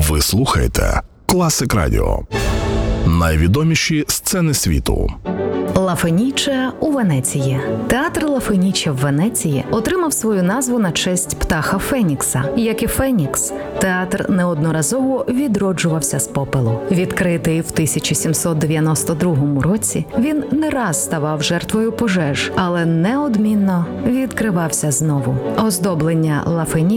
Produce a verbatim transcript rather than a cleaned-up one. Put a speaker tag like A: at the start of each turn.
A: Ви слухаєте Класик Радіо. Найвідоміші сцени світу.
B: Ла Феніче у Венеції. Театр Ла Феніче в Венеції отримав свою назву на честь птаха Фенікса. Як і Фенікс, театр неодноразово відроджувався з попелу. Відкритий в тисяча сімсот дев'яносто другому році, він не раз ставав жертвою пожеж, але неодмінно відкривався знову. Оздоблення Ла Феніче